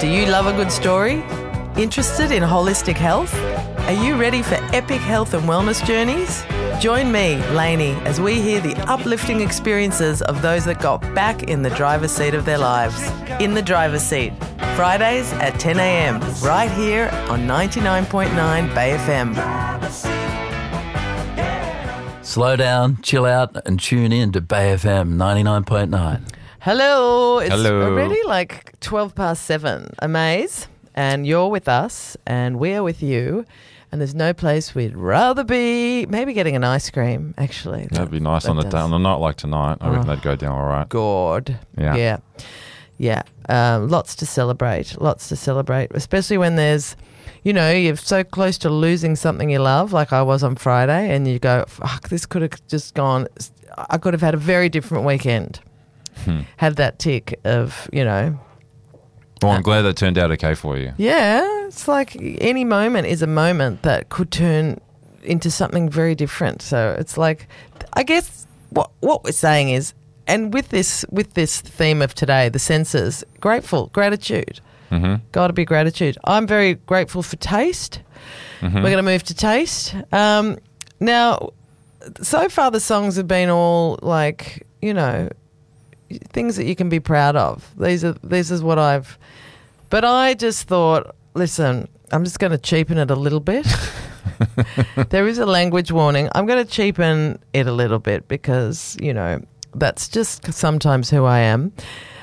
Do you love a good story? Interested in holistic health? Are you ready for epic health and wellness journeys? Join me, Lainey, as we hear the uplifting experiences of those that got back in the driver's seat of their lives. In the Driver's Seat, Fridays at 10 a.m, right here on 99.9 Bay FM. Slow down, chill out, and tune in to Bay FM 99.9. Hello. It's Hello. already like 12 past 7. Amaze. And you're with us and we're with you. And there's no place we'd rather be. Maybe getting an ice cream, actually. That'd be nice on a night like tonight. I reckon that'd go down all right. God. Yeah. Yeah. Lots to celebrate, especially when there's, you're so close to losing something you love, like I was on Friday, and you go, fuck, this could have just gone. I could have had a very different weekend. Had that tick of, Well, I'm glad that turned out okay for you. Yeah, it's like any moment is a moment that could turn into something very different. So it's like, I guess what we're saying is, and with this theme of today, the senses, gratitude. Mm-hmm. Got to be gratitude. I'm very grateful for taste. Mm-hmm. We're going to move to taste. Now, so far the songs have been all like, things that you can be proud of. This is what I've... But I just thought, listen, I'm just going to cheapen it a little bit. There is a language warning. I'm going to cheapen it a little bit because, that's just sometimes who I am.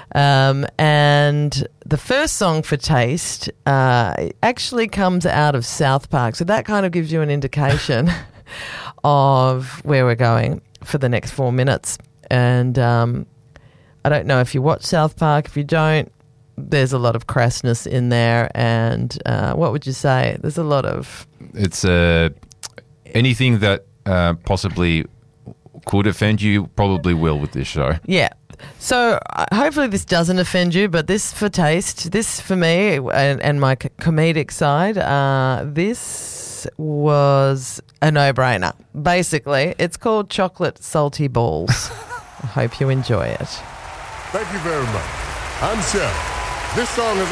And the first song for taste actually comes out of South Park. So that kind of gives you an indication of where we're going for the next 4 minutes. And I don't know if you watch South Park. If you don't, there's a lot of crassness in there. And what would you say? There's a lot of... It's anything that possibly could offend you probably will with this show. Yeah. So hopefully this doesn't offend you, but this for taste, this for me and my comedic side, this was a no-brainer. Basically, it's called Chocolate Salty Balls. I hope you enjoy it. Thank you very much. I'm Chef. This song is